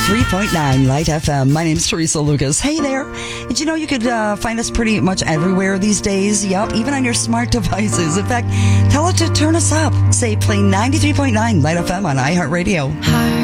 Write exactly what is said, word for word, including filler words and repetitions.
ninety-three point nine Light F M. My name's Teresa Lucas. Hey there. Did you know you could uh, find us pretty much everywhere these days? Yep, even on your smart devices. In fact, tell it to turn us up. Say play ninety-three point nine Light F M on iHeartRadio. Heart